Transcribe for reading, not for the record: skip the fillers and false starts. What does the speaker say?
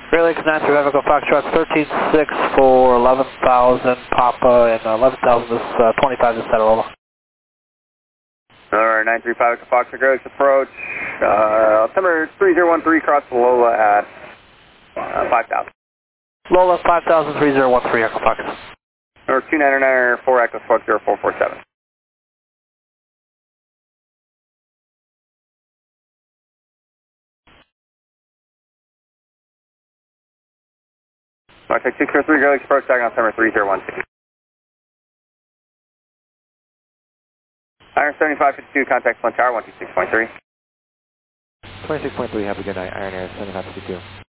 Relay Connect to Echo Foxtrot 13-6 for 11,000 Papa and 11,000 is 25 to Setarola. Alright, 935 Echo Foxtrot, Ghost approach. Altimeter 3013, cross Lola at 5,000. Lola 5,000, 3013 Echo Fox. Number 299 4 Echo Fox 0447. Mark 603, Ghost approach, tag on altimeter 3016. Iron 7552, contact Flint Tower 126.3. 26.3, have a good night, Iron Air 7552.